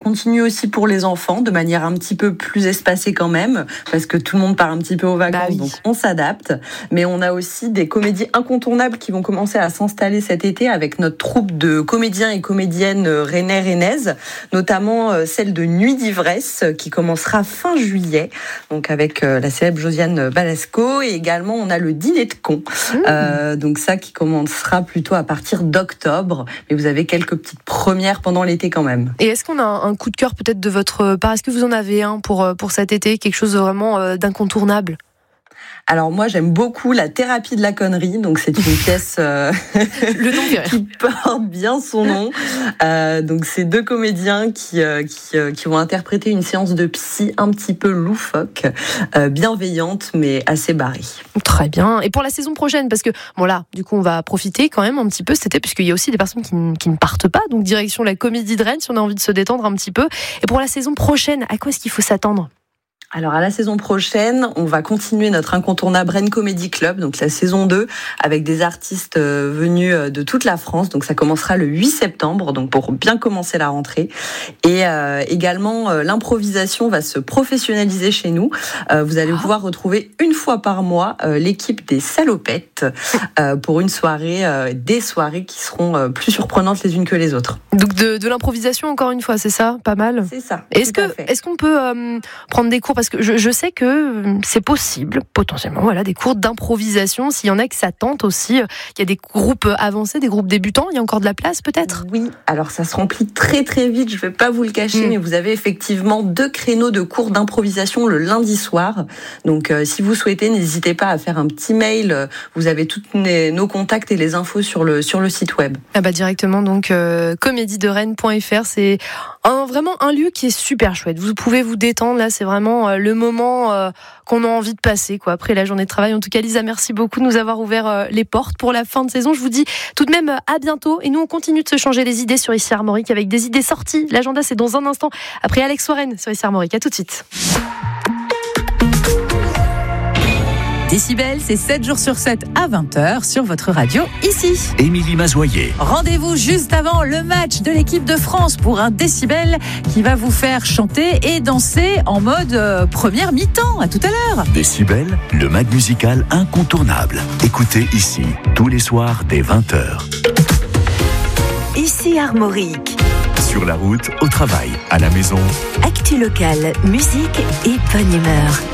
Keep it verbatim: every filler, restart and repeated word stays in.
continue aussi pour les enfants, de manière un petit peu plus espacée quand même, parce que tout le monde part un petit peu aux vacances, bah oui. Donc on s'adapte. Mais on a aussi des comédies incontournables qui vont commencer à s'installer cet été avec notre troupe de comédiens et comédiennes rennais rennaises, notamment celle de Nuit d'ivresse qui commencera fin juillet, donc avec la célèbre Josiane Balasco, et également on a le dîner de cons, mmh. euh, donc ça qui commencera plutôt à partir d'octobre, mais vous avez quelques petites premières pendant l'été quand même. Et est-ce qu'on a un coup de cœur peut-être de votre part? Est-ce que vous en avez un pour, pour cet été, quelque chose vraiment d'incontournable? Alors moi j'aime beaucoup la thérapie de la connerie, donc c'est une pièce euh, le nom qui porte bien son nom. Euh, donc c'est deux comédiens qui euh, qui, euh, qui vont interpréter une séance de psy un petit peu loufoque, euh, bienveillante mais assez barrée. Très bien. Et pour la saison prochaine, parce que bon là, du coup on va profiter quand même un petit peu cet été, puisqu'il y a aussi des personnes qui, qui ne partent pas, donc direction la Comédie de Rennes si on a envie de se détendre un petit peu. Et pour la saison prochaine, à quoi est-ce qu'il faut s'attendre? Alors à la saison prochaine, on va continuer notre incontournable Rennes Comedy Club, donc la saison deux, avec des artistes venus de toute la France. Donc ça commencera le huit septembre, donc pour bien commencer la rentrée. Et euh, également, euh, l'improvisation va se professionnaliser chez nous. Euh, vous allez pouvoir retrouver une fois par mois euh, l'équipe des Salopettes euh, pour une soirée, euh, des soirées qui seront euh, plus surprenantes les unes que les autres. Donc de, de l'improvisation encore une fois, c'est ça? Pas mal. C'est ça. Est-ce que est-ce qu'on peut euh, prendre des cours? Parce que je, je sais que c'est possible, potentiellement, voilà, des cours d'improvisation. S'il y en a que ça tente aussi, il y a des groupes avancés, des groupes débutants, il y a encore de la place peut-être? Oui, alors ça se remplit très très vite, je ne vais pas vous le cacher, mmh. mais vous avez effectivement deux créneaux de cours d'improvisation le lundi soir. Donc euh, si vous souhaitez, n'hésitez pas à faire un petit mail, vous avez tous nos contacts et les infos sur le, sur le site web. Ah bah directement, donc euh, comédie de rennes point f r, c'est un, vraiment un lieu qui est super chouette. Vous pouvez vous détendre, là c'est vraiment le moment euh, qu'on a envie de passer quoi, après la journée de travail. En tout cas, Lisa, merci beaucoup de nous avoir ouvert euh, les portes pour la fin de saison. Je vous dis tout de même à bientôt. Et nous, on continue de se changer les idées sur Ici Armorique avec des idées sorties. L'agenda, c'est dans un instant. Après Alex Warren sur Ici Armorique. À tout de suite. Décibel, c'est sept jours sur sept à vingt heures sur votre radio ici. Émilie Mazoyer. Rendez-vous juste avant le match de l'équipe de France pour un Décibel qui va vous faire chanter et danser en mode euh, première mi-temps. À tout à l'heure. Décibel, le mag musical incontournable. Écoutez ici, tous les soirs dès vingt heures. Ici Armorique. Sur la route, au travail, à la maison. Actu locale, musique et bonne humeur.